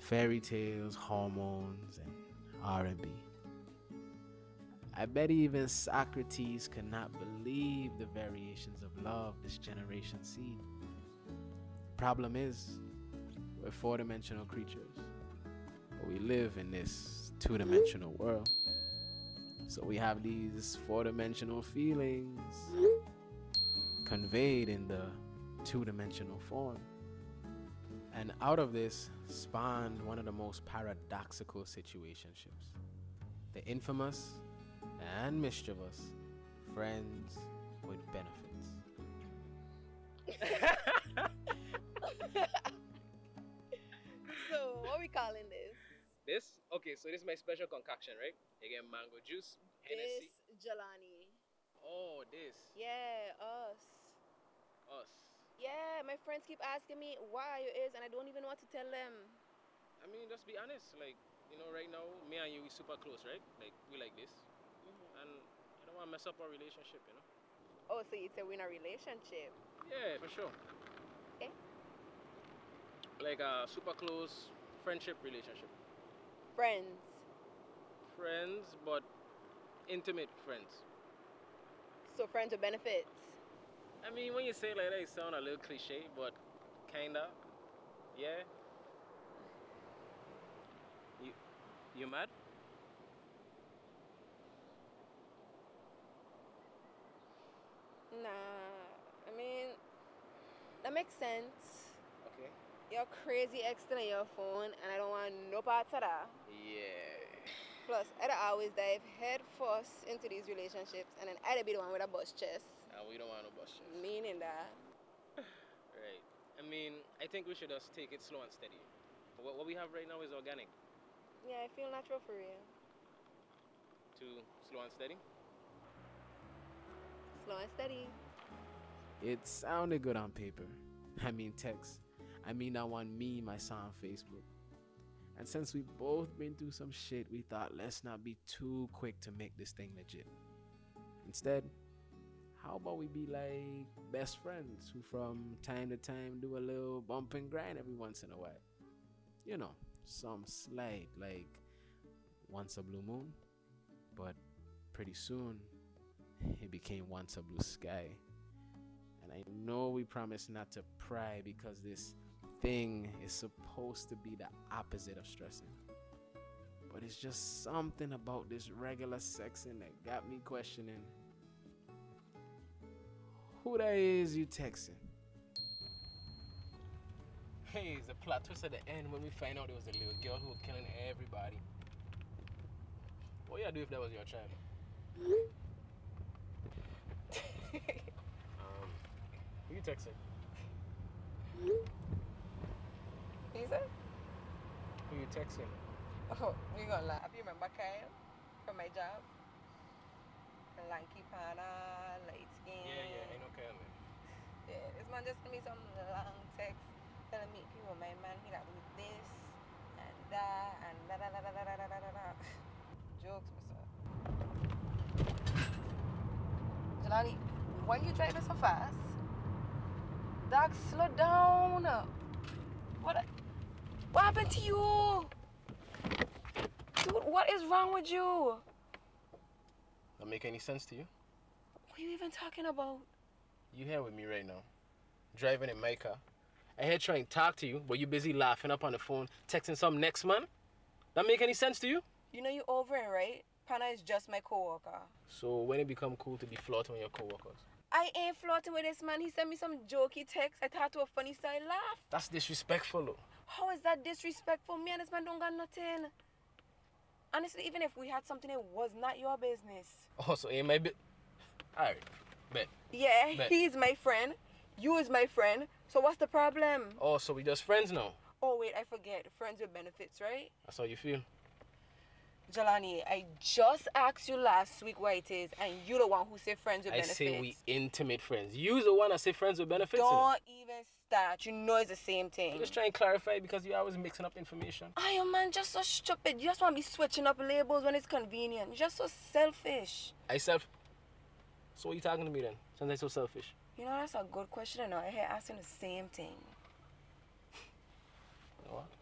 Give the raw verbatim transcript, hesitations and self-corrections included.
fairy tales, hormones, and R and B. I bet even Socrates could not believe the variations of love this generation seen. Problem is, we're four-dimensional creatures, but we live in this two-dimensional world. So we have these four-dimensional feelings conveyed in the two-dimensional form. And out of this spawned one of the most paradoxical situationships. The infamous and mischievous friends with benefits. So, what are we calling this? This? Okay, so this is my special concoction, right? You get mango juice, Hennessy. This Jelani. Oh, this. Yeah, us. Us. Yeah, my friends keep asking me why you is, and I don't even know what to tell them. I mean, just be honest. Like, you know, right now, me and you, we super close, right? Like, we like this. Mm-hmm. And I don't want to mess up our relationship, you know? Oh, so you say we're in a relationship? Yeah, for sure. Okay. Like a super close friendship relationship. Friends. Friends, but intimate friends. So friends with benefits. I mean, when you say it like that, it sounds a little cliche, but kinda. Yeah. You, you mad? Nah, I mean, that makes sense. Okay. You're crazy extra on your phone, and I don't want no parts of that. Yeah. Plus, I'd always dive head first into these relationships, and then I'd be the one with a bust chest. And we don't want no bust chest. Meaning that. Right. I mean, I think we should just take it slow and steady. What, what we have right now is organic. Yeah, I feel natural for real. To slow and steady? Slow and steady. It sounded good on paper. I mean text. I mean that one meme I saw on Facebook. And since we both been through some shit, we thought let's not be too quick to make this thing legit. Instead, how about we be like best friends who from time to time do a little bump and grind every once in a while. You know, some slight, like once a blue moon. But pretty soon, it became once a blue sky. And I know we promised not to pry because this thing is supposed to be the opposite of stressing. But it's just something about this regular sexing that got me questioning who that is you texting. Hey, it's the plot twist at the end when we find out there was a little girl who was killing everybody. What you do if that was your child? um, who you texting? He said? Who you texting? Oh, you gonna laugh. You remember Kyle from my job? Lanky pana, light skin. Yeah, yeah, I know Kyle, man. Yeah, this man just sent me some long text telling me people, my man, he like do this and that and da da da da da da da da da. Jokes, mister. Jelani, why you driving so fast? Dog, slow down. What? What happened to you? Dude, what is wrong with you? That make any sense to you? What are you even talking about? You here with me right now, driving in my car. I here trying to talk to you, but you busy laughing up on the phone, texting some next man. That make any sense to you? You know you over it, right? Pana is just my coworker. So when it become cool to be flirting with your coworkers? I ain't flirting with this man. He sent me some jokey text. I thought to a funny side laugh. That's disrespectful, though. How is that disrespectful? Me and this man don't got nothing. Honestly, even if we had something, it was not your business. Oh, so ain't my bit. Alright, bet. Yeah, bet. He's my friend. You is my friend. So what's the problem? Oh, so we just friends now? Oh, wait, I forget. Friends with benefits, right? That's how you feel? Jelani, I just asked you last week what it is, and you the one who said friends with I benefits. say we intimate friends. You the one that say friends with benefits? Don't even start. You know it's the same thing. I'm just trying to clarify because you're always mixing up information. I am, man, just so stupid. You just want to be switching up labels when it's convenient. You're just so selfish. I self... So what are you talking to me then? Since I'm so selfish? You know, that's a good question. I know. I hear asking the same thing. You know what?